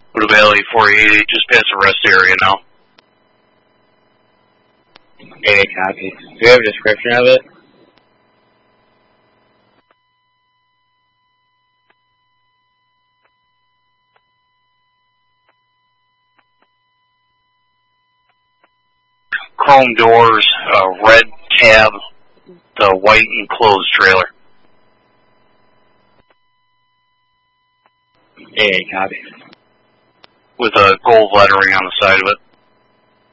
Buda Valley 488, just past the rest area now. Okay, copy. Do you have a description of it? Chrome doors, red cab, the white enclosed trailer. Okay, copy. With a gold lettering on the side of it.